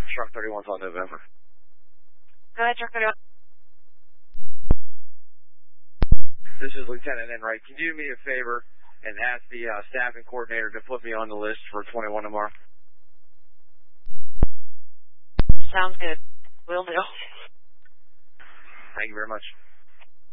Truck 31's on November. Go ahead, Truck 31. This is Lieutenant Enright. Can you do me a favor and ask the staffing coordinator to put me on the list for 21 tomorrow? Sounds good. Will do. Thank you very much.